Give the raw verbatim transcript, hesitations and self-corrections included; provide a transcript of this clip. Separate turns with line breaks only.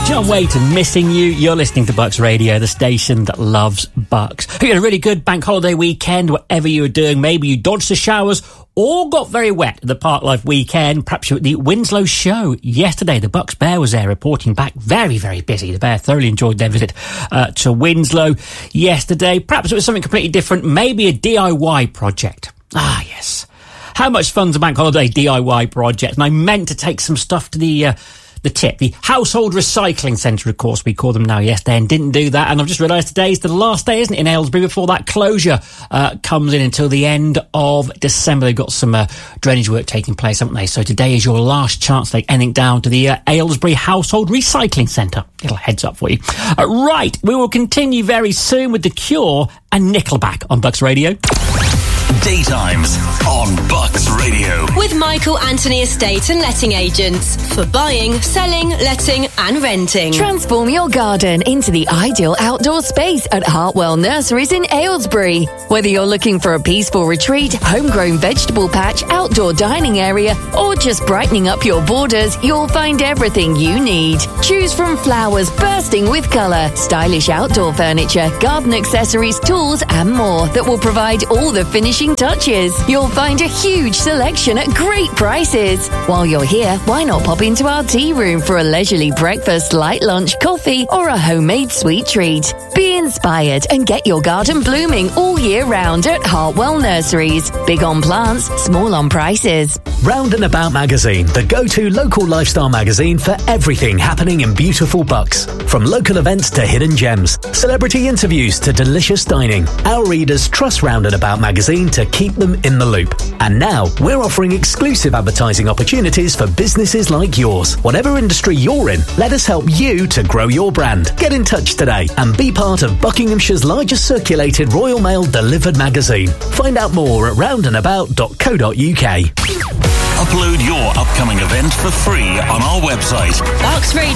John Wayton, Missing You. You're listening to Bucks Radio, the station that loves Bucks. Hope you had a really good bank holiday weekend, whatever you were doing. Maybe you dodged the showers or got very wet at the Park Life weekend. Perhaps you were at the Winslow show yesterday. The Bucks Bear was there reporting back. Very, very busy. The Bear thoroughly enjoyed their visit uh, to Winslow yesterday. Perhaps it was something completely different. Maybe a D I Y project. Ah, yes. How much fun's a bank holiday D I Y project? And I meant to take some stuff to the... Uh, The tip, the Household Recycling Centre, of course, we call them now, yesterday, and didn't do that. And I've just realised today's the last day, isn't it, in Aylesbury before that closure uh, comes in until the end of December. They've got some uh, drainage work taking place, haven't they? So today is your last chance to take anything down to the uh, Aylesbury Household Recycling Centre. Little heads up for you. Uh, right, we will continue very soon with The Cure and Nickelback on Bucks Radio.
Daytimes on Bucks Radio.
With Michael Anthony Estate and Letting Agents. For buying, selling, letting and renting.
Transform your garden into the ideal outdoor space at Hartwell Nurseries in Aylesbury. Whether you're looking for a peaceful retreat, homegrown vegetable patch, outdoor dining area, or just brightening up your borders, you'll find everything you need. Choose from flowers bursting with colour, stylish outdoor furniture, garden accessories, tools and more that will provide all the finishing touches. You'll find a huge selection at great prices. While you're here, why not pop into our tea room for a leisurely breakfast, light lunch, coffee, or a homemade sweet treat? Be inspired and get your garden blooming all year round at Hartwell Nurseries. Big on plants, small on prices.
Round and About magazine, the go-to local lifestyle magazine for everything happening in beautiful Bucks. From local events to hidden gems, celebrity interviews to delicious dining, our readers trust Round and About magazine to keep them in the loop. And now we're offering exclusive advertising opportunities for businesses like yours. Whatever industry you're in, let us help you to grow your brand. Get in touch today and be part of Buckinghamshire's largest circulated Royal Mail delivered magazine. Find out more at round and about dot co dot uk.
Upload your upcoming event for free on our website.
Bucks Radio.